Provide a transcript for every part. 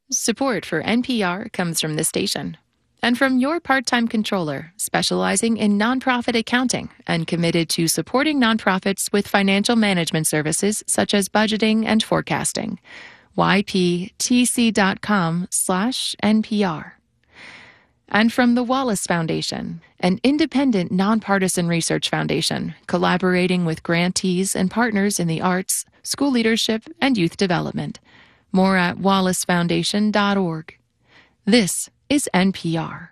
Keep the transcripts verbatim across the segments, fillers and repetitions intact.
Support for N P R comes from the station and from your part-time controller, specializing in nonprofit accounting and committed to supporting nonprofits with financial management services such as budgeting and forecasting. Y P T C dot com slash N P R. And from the Wallace Foundation, an independent nonpartisan research foundation collaborating with grantees and partners in the arts, school leadership, and youth development. More at wallace foundation dot org. This is N P R.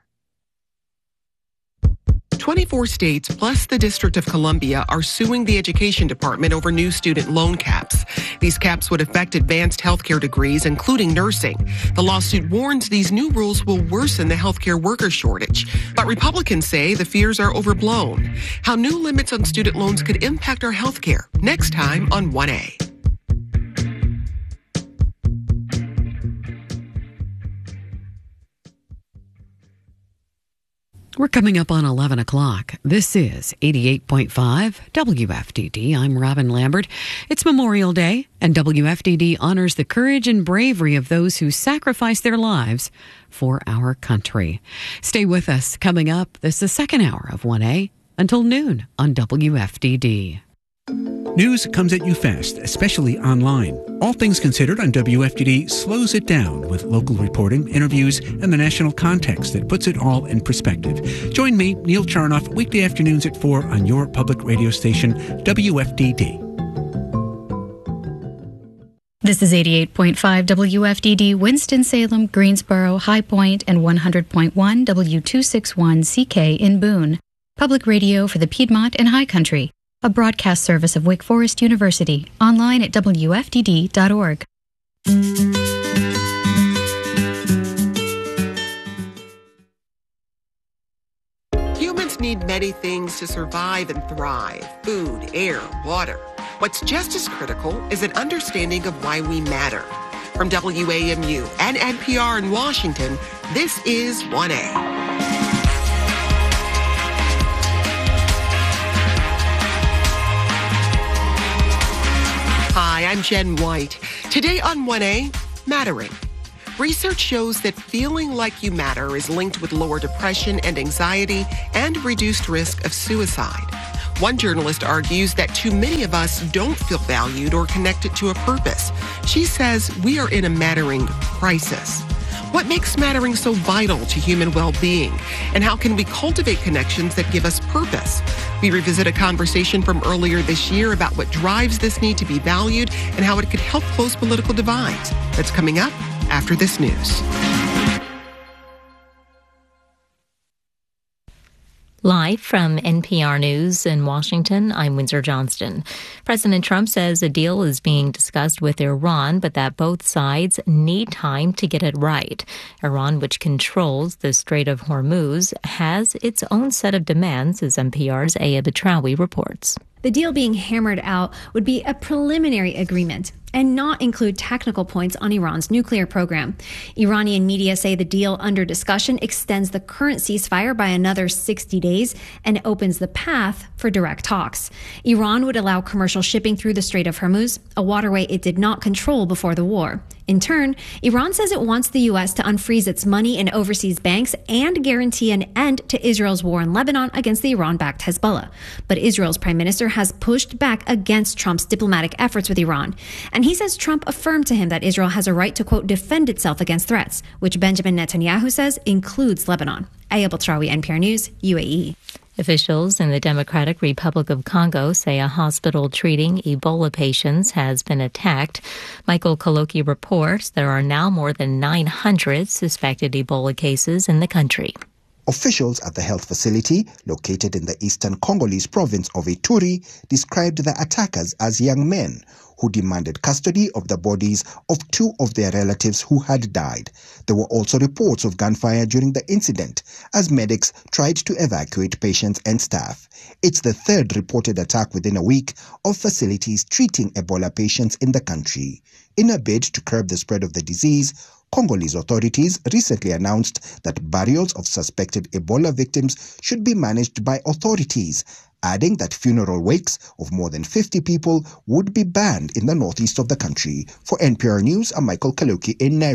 twenty-four states plus the District of Columbia are suing the Education Department over new student loan caps. These caps would affect advanced healthcare degrees, including nursing. The lawsuit warns these new rules will worsen the healthcare worker shortage. But Republicans say the fears are overblown. How new limits on student loans could impact our healthcare. Next time on one A. We're coming up on eleven o'clock. This is eighty-eight point five W F D D. I'm Robin Lambert. It's Memorial Day, and W F D D honors the courage and bravery of those who sacrifice their lives for our country. Stay with us. Coming up, this is the second hour of one A until noon on W F D D. News comes at you fast, especially online. All Things Considered on W F D D slows it down with local reporting, interviews, and the national context that puts it all in perspective. Join me, Neil Charnoff, weekday afternoons at four on your public radio station, W F D D. This is eighty-eight point five W F D D, Winston-Salem, Greensboro, High Point, and one hundred point one W two sixty-one C K in Boone. Public radio for the Piedmont and High Country. A broadcast service of Wake Forest University, online at W F D D dot org. Humans need many things to survive and thrive: food, air, water. What's just as critical is an understanding of why we matter. From W A M U and N P R in Washington, this is one A. Hi, I'm Jen White. Today on one A, mattering. Research shows that feeling like you matter is linked with lower depression and anxiety and reduced risk of suicide. One journalist argues that too many of us don't feel valued or connected to a purpose. She says we are in a mattering crisis. What makes mattering so vital to human well-being? And how can we cultivate connections that give us purpose? We revisit a conversation from earlier this year about what drives this need to be valued and how it could help close political divides. That's coming up after this news. Live from N P R News in Washington, I'm Windsor Johnston. President Trump says a deal is being discussed with Iran, but that both sides need time to get it right. Iran, which controls the Strait of Hormuz, has its own set of demands, as N P R's Aya Batrawi reports. The deal being hammered out would be a preliminary agreement and not include technical points on Iran's nuclear program. Iranian media say the deal under discussion extends the current ceasefire by another sixty days and opens the path for direct talks. Iran would allow commercial shipping through the Strait of Hormuz, a waterway it did not control before the war. In turn, Iran says it wants the U S to unfreeze its money in overseas banks and guarantee an end to Israel's war in Lebanon against the Iran-backed Hezbollah. But Israel's prime minister has pushed back against Trump's diplomatic efforts with Iran. And he says Trump affirmed to him that Israel has a right to, quote, defend itself against threats, which Benjamin Netanyahu says includes Lebanon. Aya Batrawi, N P R News, U A E. Officials in the Democratic Republic of Congo say a hospital treating Ebola patients has been attacked. Michael Kaloki reports there are now more than nine hundred suspected Ebola cases in the country. Officials at the health facility, located in the eastern Congolese province of Ituri, described the attackers as young men who demanded custody of the bodies of two of their relatives who had died. There were also reports of gunfire during the incident as medics tried to evacuate patients and staff. It's the third reported attack within a week of facilities treating Ebola patients in the country. In a bid to curb the spread of the disease, Congolese authorities recently announced that burials of suspected Ebola victims should be managed by authorities, adding that funeral wakes of more than fifty people would be banned in the northeast of the country. For N P R News, I'm Michael Kaloki in Nairobi.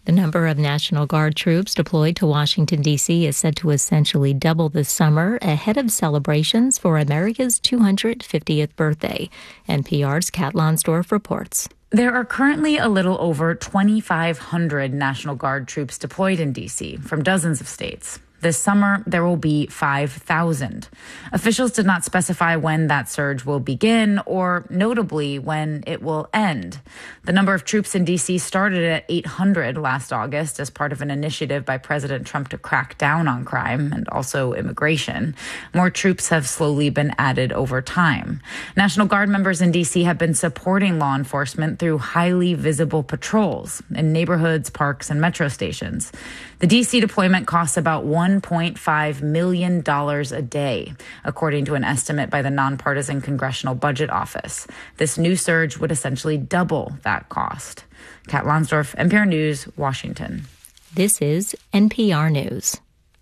The number of National Guard troops deployed to Washington, D C is set to essentially double this summer ahead of celebrations for America's two hundred fiftieth birthday. N P R's Kat Lonsdorf reports. There are currently a little over twenty-five hundred National Guard troops deployed in D C from dozens of states. This summer, there will be five thousand. Officials did not specify when that surge will begin or, notably, when it will end. The number of troops in D C started at eight hundred last August as part of an initiative by President Trump to crack down on crime and also immigration. More troops have slowly been added over time. National Guard members in D C have been supporting law enforcement through highly visible patrols in neighborhoods, parks, and metro stations. The D C deployment costs about one point five million dollars a day, according to an estimate by the Nonpartisan Congressional Budget Office. This new surge would essentially double that cost. Kat Lonsdorf, N P R News, Washington. This is N P R News.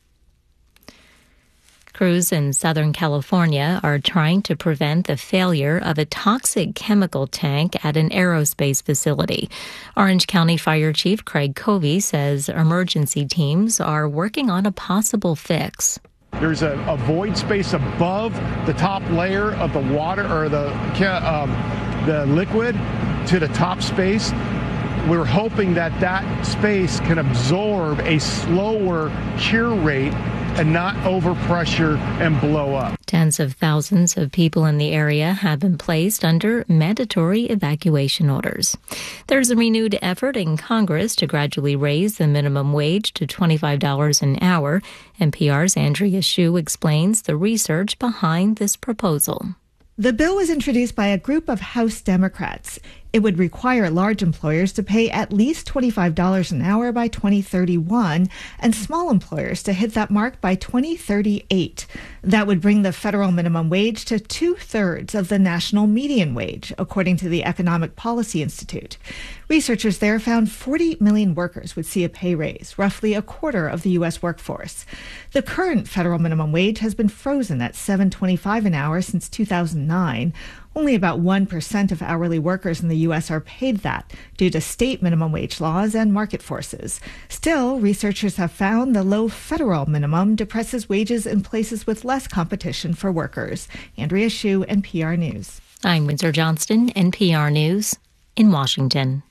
Crews in Southern California are trying to prevent the failure of a toxic chemical tank at an aerospace facility. Orange County Fire Chief Craig Covey says emergency teams are working on a possible fix. There's a, a void space above the top layer of the water or the um, the liquid to the top space. We're hoping that that space can absorb a slower cure rate and not overpressure and blow up. Tens of thousands of people in the area have been placed under mandatory evacuation orders. There's a renewed effort in Congress to gradually raise the minimum wage to twenty-five dollars an hour. N P R's Andrea Hsu explains the research behind this proposal. The bill was introduced by a group of House Democrats. It would require large employers to pay at least twenty-five dollars an hour by twenty thirty-one and small employers to hit that mark by twenty thirty-eight. That would bring the federal minimum wage to two-thirds of the national median wage, according to the Economic Policy Institute. Researchers there found forty million workers would see a pay raise, roughly a quarter of the U S workforce. The current federal minimum wage has been frozen at seven dollars and twenty-five cents an hour since two thousand nine. Only about one percent of hourly workers in the U S are paid that due to state minimum wage laws and market forces. Still, researchers have found the low federal minimum depresses wages in places with less competition for workers. Andrea Hsu, N P R News. I'm Windsor Johnston, N P R News in Washington.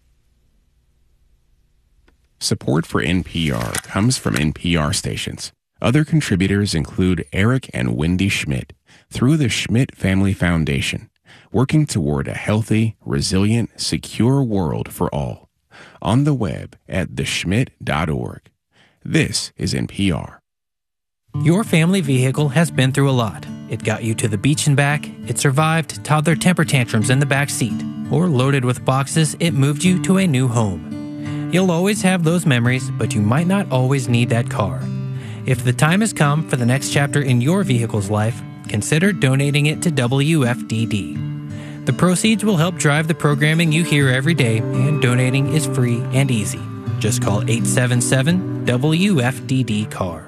Support for N P R comes from N P R stations. Other contributors include Eric and Wendy Schmidt through the Schmidt Family Foundation, working toward a healthy, resilient, secure world for all. On the web at the schmidt dot org. This is N P R. Your family vehicle has been through a lot. It got you to the beach and back, it survived toddler temper tantrums in the back seat, or loaded with boxes, it moved you to a new home. You'll always have those memories, but you might not always need that car. If the time has come for the next chapter in your vehicle's life, consider donating it to W F D D. The proceeds will help drive the programming you hear every day, and donating is free and easy. Just call eight seven seven W F D D C A R.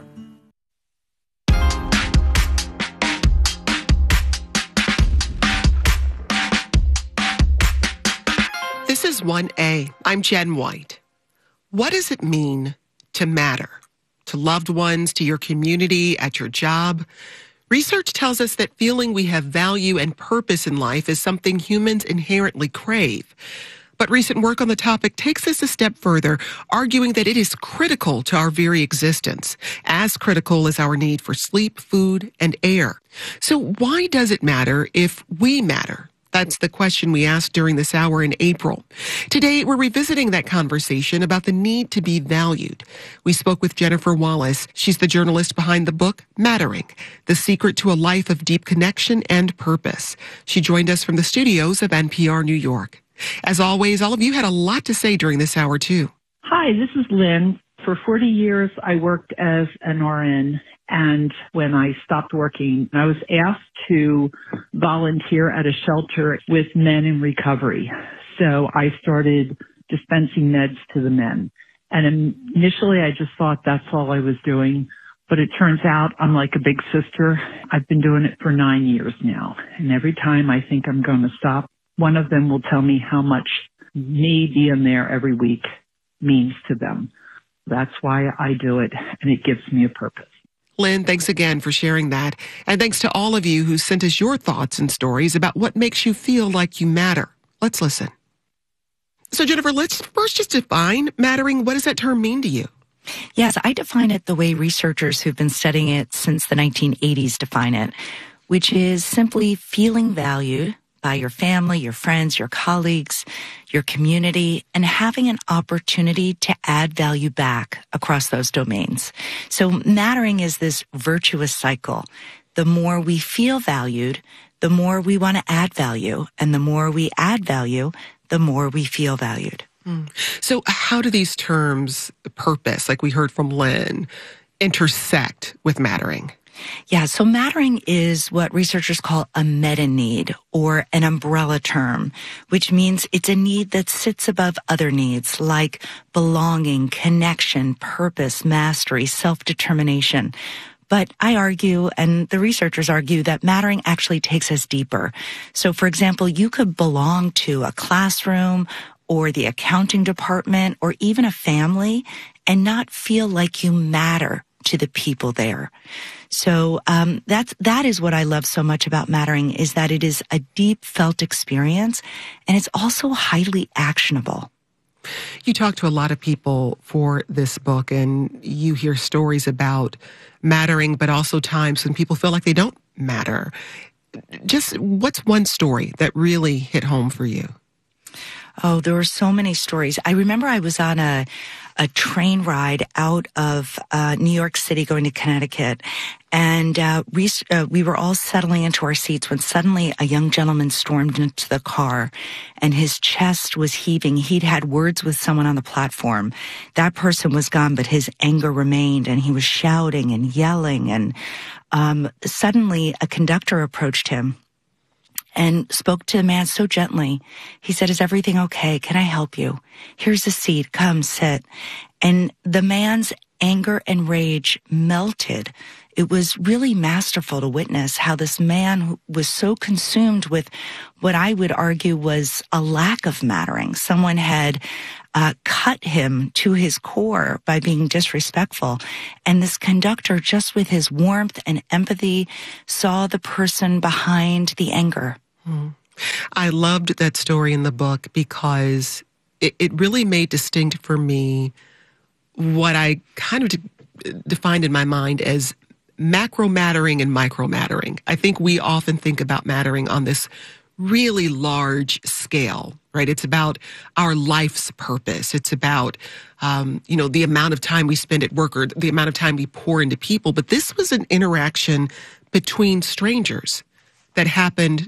This is one A. I'm Jen White. What does it mean to matter? To loved ones, to your community, at your job? Research tells us that feeling we have value and purpose in life is something humans inherently crave. But recent work on the topic takes this a step further, arguing that it is critical to our very existence, as critical as our need for sleep, food, and air. So why does it matter if we matter? That's the question we asked during this hour in April. Today, we're revisiting that conversation about the need to be valued. We spoke with Jennifer Wallace. She's the journalist behind the book, Mattering, The Secret to a Life of Deep Connection and Purpose. She joined us from the studios of N P R New York. As always, all of you had a lot to say during this hour, too. Hi, this is Lynn. For forty years, I worked as an R N. And when I stopped working, I was asked to volunteer at a shelter with men in recovery. So I started dispensing meds to the men. And initially I just thought that's all I was doing. But it turns out I'm like a big sister. I've been doing it for nine years now. And every time I think I'm going to stop, one of them will tell me how much me being there every week means to them. That's why I do it, and it gives me a purpose. Lynn, thanks again for sharing that. And thanks to all of you who sent us your thoughts and stories about what makes you feel like you matter. Let's listen. So, Jennifer, let's first just define mattering. What does that term mean to you? Yes, I define it the way researchers who've been studying it since the nineteen eighties define it, which is simply feeling valued by your family, your friends, your colleagues, your community, and having an opportunity to add value back across those domains. So mattering is this virtuous cycle. The more we feel valued, the more we want to add value, and the more we add value, the more we feel valued. Mm. So how do these terms, purpose, like we heard from Lynn, intersect with mattering? Yeah, so mattering is what researchers call a meta-need or an umbrella term, which means it's a need that sits above other needs like belonging, connection, purpose, mastery, self-determination. But I argue, and the researchers argue, that mattering actually takes us deeper. So, for example, you could belong to a classroom or the accounting department or even a family and not feel like you matter to the people there. So um, that's that is what I love so much about mattering, is that it is a deep felt experience, and it's also highly actionable. You talk to a lot of people for this book, and you hear stories about mattering, but also times when people feel like they don't matter. Just what's one story that really hit home for you? Oh, there were so many stories. I remember I was on a a train ride out of uh, New York City going to Connecticut, and uh, we, uh, we were all settling into our seats when suddenly a young gentleman stormed into the car, and his chest was heaving. He'd had words with someone on the platform. That person was gone, but his anger remained, and he was shouting and yelling, and um, suddenly a conductor approached him and spoke to the man so gently. He said, "Is everything okay? Can I help you? Here's a seat. Come, sit." And the man's anger and rage melted. It was really masterful to witness how this man was so consumed with what I would argue was a lack of mattering. Someone had uh, cut him to his core by being disrespectful. And this conductor, just with his warmth and empathy, saw the person behind the anger. Hmm. I loved that story in the book because it, it really made distinct for me what I kind of de- defined in my mind as macro mattering and micro mattering. I think we often think about mattering on this really large scale, right? It's about our life's purpose. It's about, um, you know, the amount of time we spend at work or the amount of time we pour into people. But this was an interaction between strangers that happened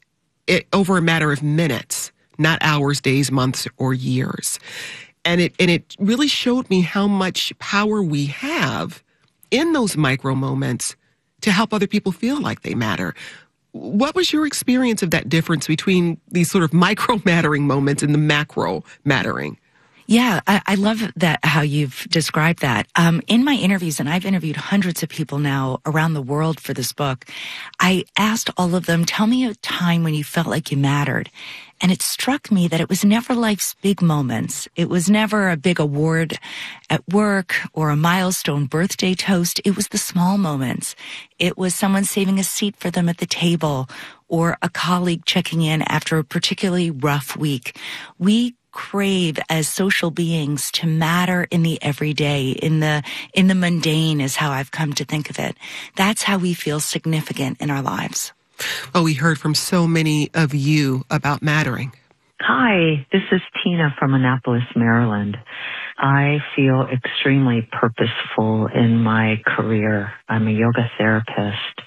it, over a matter of minutes, not hours, days, months, or years. And it and it really showed me how much power we have in those micro moments to help other people feel like they matter. What was your experience of that difference between these sort of micro mattering moments and the macro mattering? Yeah, I, I love that, how you've described that. Um, in my interviews, and I've interviewed hundreds of people now around the world for this book, I asked all of them, tell me a time when you felt like you mattered. And it struck me that it was never life's big moments. It was never a big award at work or a milestone birthday toast. It was the small moments. It was someone saving a seat for them at the table or a colleague checking in after a particularly rough week. We crave as social beings to matter in the everyday, in the in the mundane is how I've come to think of it. That's how we feel significant in our lives. Well, we heard from so many of you about mattering. Hi, this is Tina from Annapolis, Maryland. I feel extremely purposeful in my career. I'm a yoga therapist,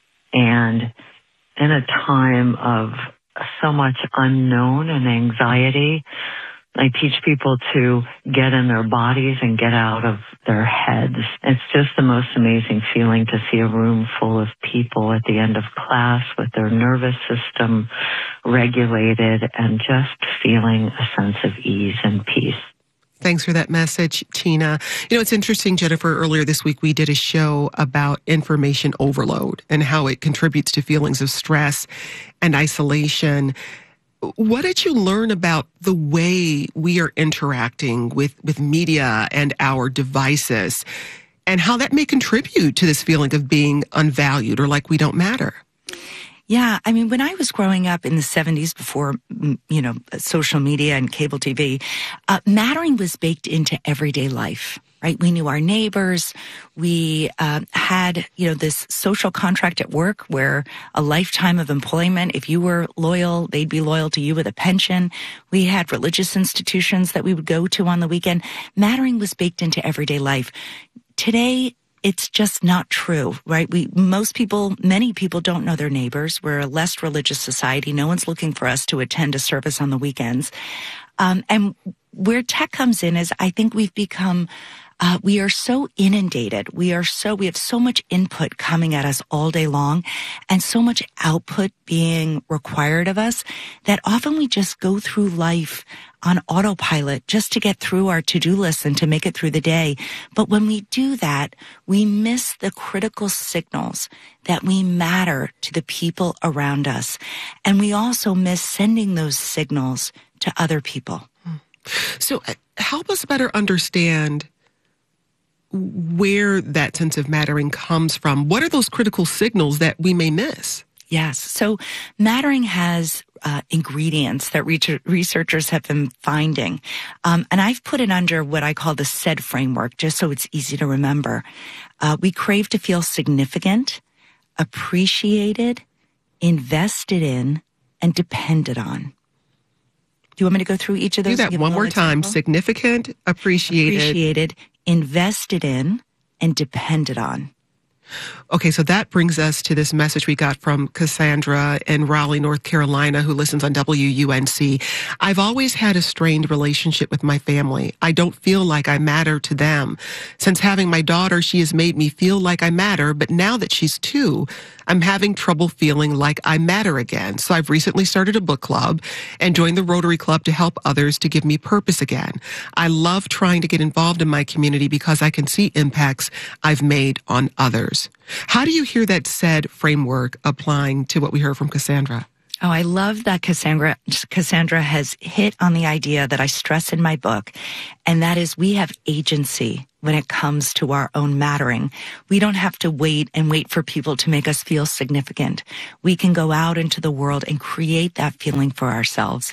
and in a time of so much unknown and anxiety, I teach people to get in their bodies and get out of their heads. It's just the most amazing feeling to see a room full of people at the end of class with their nervous system regulated and just feeling a sense of ease and peace. Thanks for that message, Tina. You know, it's interesting, Jennifer, earlier this week we did a show about information overload and how it contributes to feelings of stress and isolation. What did you learn about the way we are interacting with, with media and our devices, and how that may contribute to this feeling of being unvalued or like we don't matter? Yeah, I mean, when I was growing up in the seventies, before, you know, social media and cable T V, uh, mattering was baked into everyday life, right? We knew our neighbors. We uh, had, you know, this social contract at work where a lifetime of employment, if you were loyal, they'd be loyal to you with a pension. We had religious institutions that we would go to on the weekend. Mattering was baked into everyday life. Today, it's just not true, right? We, most people, many people don't know their neighbors. We're a less religious society. No one's looking for us to attend a service on the weekends. Um, and where tech comes in is I think we've become, uh, we are so inundated. We are so, we have so much input coming at us all day long and so much output being required of us that often we just go through life on autopilot just to get through our to-do list and to make it through the day. But when we do that, we miss the critical signals that we matter to the people around us. And we also miss sending those signals to other people. So uh, help us better understand where that sense of mattering comes from. What are those critical signals that we may miss? Yes. So mattering has uh, ingredients that re- researchers have been finding. Um, and I've put it under what I call the SAID framework, just so it's easy to remember. Uh, we crave to feel significant, appreciated, invested in, and depended on. Do you want me to go through each of those? Do that one more time. Example? Significant, appreciated. Appreciated, invested in, and depended on. Okay, so that brings us to this message we got from Cassandra in Raleigh, North Carolina, who listens on W U N C. I've always had a strained relationship with my family. I don't feel like I matter to them. Since having my daughter, she has made me feel like I matter, but now that she's two, I'm having trouble feeling like I matter again. So I've recently started a book club and joined the Rotary Club to help others to give me purpose again. I love trying to get involved in my community because I can see impacts I've made on others. How do you hear that SAID framework applying to what we heard from Cassandra? Oh, I love that Cassandra, Cassandra has hit on the idea that I stress in my book, and that is we have agency when it comes to our own mattering. We don't have to wait and wait for people to make us feel significant. We can go out into the world and create that feeling for ourselves.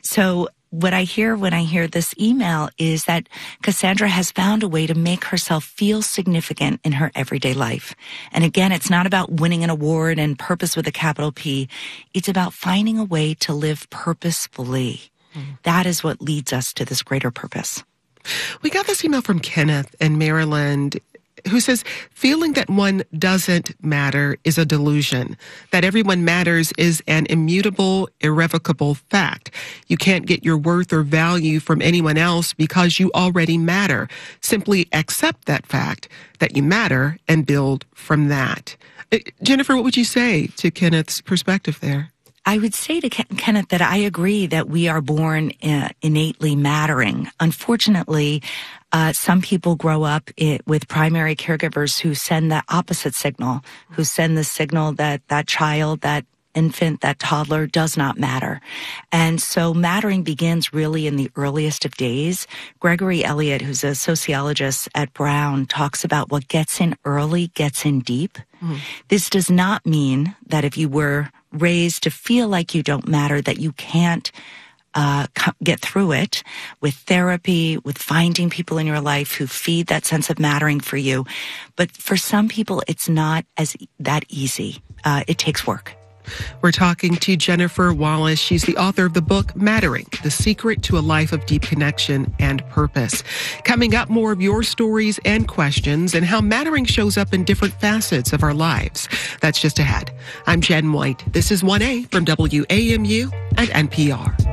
So what I hear when I hear this email is that Cassandra has found a way to make herself feel significant in her everyday life. And again, it's not about winning an award and purpose with a capital P. It's about finding a way to live purposefully. Mm-hmm. That is what leads us to this greater purpose. We got this email from Kenneth in Maryland, who says, feeling that one doesn't matter is a delusion, that everyone matters is an immutable, irrevocable fact. You can't get your worth or value from anyone else because you already matter. Simply accept that fact, that you matter, and build from that. Uh, Jennifer, what would you say to Kenneth's perspective there? I would say to Ken- Kenneth that I agree that we are born uh, innately mattering. Unfortunately, uh, some people grow up it, with primary caregivers who send the opposite signal, who send the signal that that child, that infant, that toddler does not matter. And so mattering begins really in the earliest of days. Gregory Elliott, who's a sociologist at Brown, talks about what gets in early gets in deep. Mm. This does not mean that if you were raised to feel like you don't matter, that you can't uh, get through it with therapy, with finding people in your life who feed that sense of mattering for you. But for some people, it's not as that easy. Uh, it takes work. We're talking to Jennifer Wallace. She's the author of the book, Mattering, The Secret to a Life of Deep Connection and Purpose. Coming up, more of your stories and questions and how mattering shows up in different facets of our lives. That's just ahead. I'm Jen White. This is one A from W A M U and N P R.